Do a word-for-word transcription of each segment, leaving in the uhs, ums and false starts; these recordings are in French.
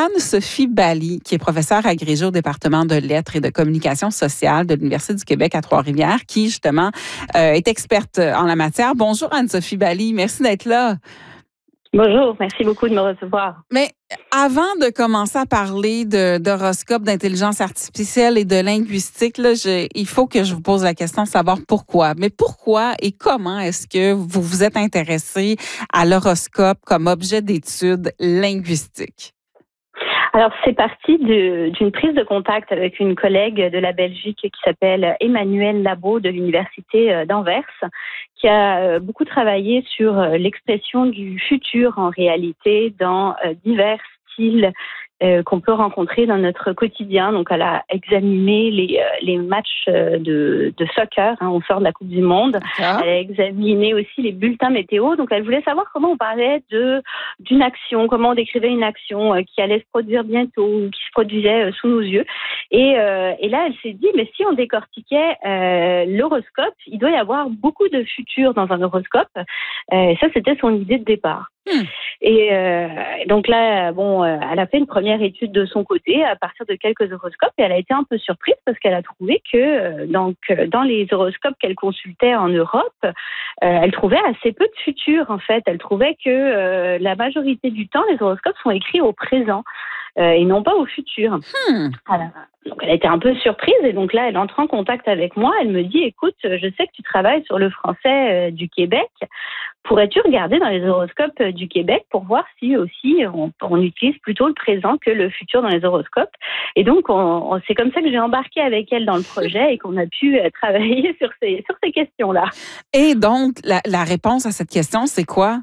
Anne-Sophie Bally, qui est professeure agrégée au département de lettres et de communication sociale de l'Université du Québec à Trois-Rivières, qui justement euh, est experte en la matière. Bonjour Anne-Sophie Bally, merci d'être là. Bonjour, merci beaucoup de me recevoir. Mais avant de commencer à parler de, d'horoscope, d'intelligence artificielle et de linguistique, là, je, il faut que je vous pose la question de savoir pourquoi. Mais pourquoi et comment est-ce que vous vous êtes intéressé à l'horoscope comme objet d'étude linguistique? Alors, c'est parti de, d'une prise de contact avec une collègue de la Belgique qui s'appelle Emmanuelle Labo de l'Université d'Anvers, qui a beaucoup travaillé sur l'expression du futur en réalité dans divers styles euh, qu'on peut rencontrer dans notre quotidien. Donc, elle a examiné les, les matchs de, de soccer, hein, on sort de la Coupe du Monde. Ah. Elle a examiné aussi les bulletins météo. Donc, elle voulait savoir comment on parlait de, d'une action, comment on décrivait une action euh, qui allait se produire bientôt ou qui se produisait euh, sous nos yeux. Et, euh, et là, elle s'est dit, mais si on décortiquait euh, l'horoscope, il doit y avoir beaucoup de futur dans un horoscope. Euh, ça, c'était son idée de départ. Hmm. Et euh, donc là, bon, euh, elle a fait une première étude de son côté à partir de quelques horoscopes et elle a été un peu surprise parce qu'elle a trouvé que euh, donc, dans les horoscopes qu'elle consultait en Europe, euh, elle trouvait assez peu de futur en fait. Elle trouvait que euh, la majorité du temps, les horoscopes sont écrits au présent. Euh, et non pas au futur. Hmm. Alors, donc elle a été un peu surprise et donc là elle entre en contact avec moi. Elle me dit écoute, je sais que tu travailles sur le français euh, du Québec. Pourrais-tu regarder dans les horoscopes euh, du Québec pour voir si aussi on, on utilise plutôt le présent que le futur dans les horoscopes. Et donc on, on, c'est comme ça que j'ai embarqué avec elle dans le projet et qu'on a pu euh, travailler sur ces sur ces questions-là. Et donc la, la réponse à cette question, c'est quoi?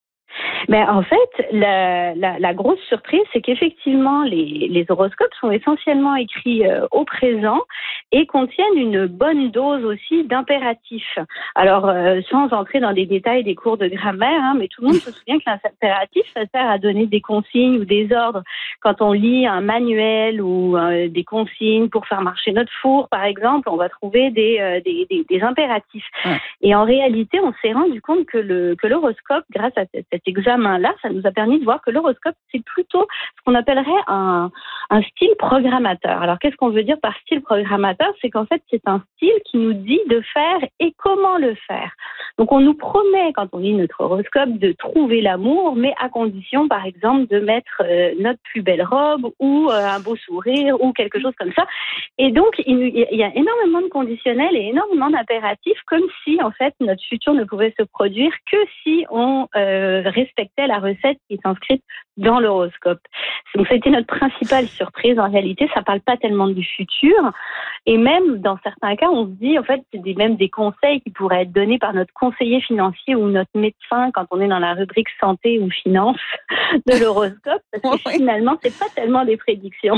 Mais en fait, la, la, la grosse surprise, c'est qu'effectivement, les, les horoscopes sont essentiellement écrits euh, au présent et contiennent une bonne dose aussi d'impératifs. Alors, euh, sans entrer dans des détails des cours de grammaire, hein, mais tout le monde se souvient qu'un impératif, ça sert à donner des consignes ou des ordres. Quand on lit un manuel ou euh, des consignes pour faire marcher notre four, par exemple, on va trouver des, euh, des, des, des impératifs. Ouais. Et en réalité, on s'est rendu compte que, le, que l'horoscope, grâce à cet, cet examen-là, ça nous a permis de voir que l'horoscope, c'est plutôt ce qu'on appellerait un, un style programmateur. Alors, qu'est-ce qu'on veut dire par style programmateur? C'est qu'en fait, c'est un style qui nous dit de faire et comment le faire. Donc, on nous promet, quand on lit notre horoscope, de trouver l'amour, mais à condition, par exemple, de mettre euh, notre plus belle robe ou euh, un beau sourire ou quelque chose comme ça. Et donc, il, il y a énormément de conditionnels et énormément d'impératifs, comme si, en fait, notre futur ne pouvait se produire que si on euh, respectait la recette qui est inscrite dans l'horoscope. Donc, ça a été notre principale surprise. En réalité, ça parle pas tellement du futur. Et même, dans certains cas, on se dit, en fait, c'est des, même des conseils qui pourraient être donnés par notre conseiller financier ou notre médecin quand on est dans la rubrique santé ou finance de l'horoscope. Parce que oui. Finalement, c'est pas tellement des prédictions.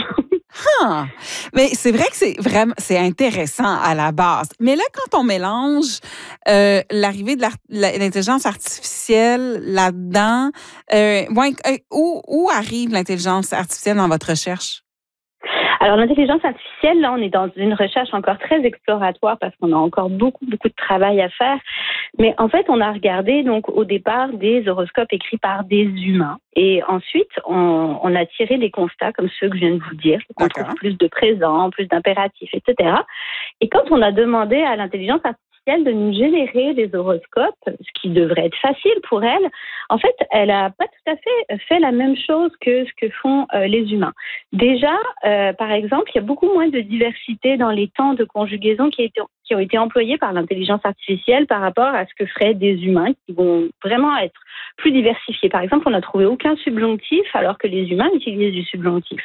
Ah, mais c'est vrai que c'est vraiment, c'est intéressant à la base. Mais là, quand on mélange euh, l'arrivée de la, l'intelligence artificielle là-dedans, euh, ouais, où, où arrive l'intelligence artificielle dans votre recherche? Alors, l'intelligence artificielle, là, on est dans une recherche encore très exploratoire parce qu'on a encore beaucoup, beaucoup de travail à faire. Mais en fait, on a regardé, donc, au départ, des horoscopes écrits par des humains. Et ensuite, on, on a tiré des constats comme ceux que je viens de vous dire, qu'on trouve plus de présents, plus d'impératifs, et cetera. Et quand on a demandé à l'intelligence artificielle de nous générer des horoscopes, ce qui devrait être facile pour elle, en fait, elle n'a pas tout à fait fait la même chose que ce que font euh, les humains. Déjà, euh, par exemple, il y a beaucoup moins de diversité dans les temps de conjugaison qui, été, qui ont été employés par l'intelligence artificielle par rapport à ce que feraient des humains qui vont vraiment être plus diversifiés. Par exemple, on n'a trouvé aucun subjonctif alors que les humains utilisent du subjonctif.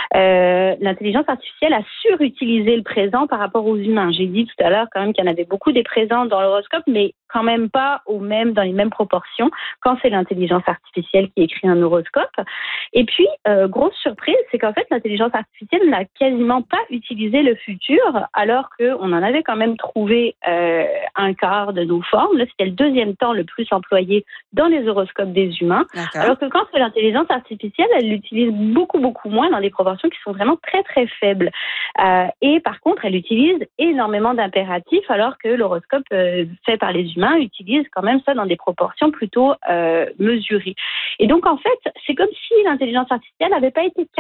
Euh, l'intelligence artificielle a surutilisé le présent par rapport aux humains. J'ai dit tout à l'heure quand même qu'il y en avait beaucoup des présents dans l'horoscope, mais quand même pas au même, dans les mêmes proportions quand c'est l'intelligence artificielle qui écrit un horoscope. Et puis, euh, grosse surprise, c'est qu'en fait, l'intelligence artificielle n'a quasiment pas utilisé le futur, alors qu'on en avait quand même trouvé euh, un quart de nos formes. Là, c'était le deuxième temps le plus employé dans les horoscopes des humains. D'accord. Alors que quand c'est l'intelligence artificielle, elle l'utilise beaucoup, beaucoup moins dans des proportions qui sont vraiment très, très faibles. Euh, et par contre, elle utilise énormément d'impératifs, alors que l'horoscope euh, fait par les humains utilise quand même ça dans des proportions plutôt euh, mesurées. Et donc, en fait, c'est comme si l'intelligence artificielle n'avait pas été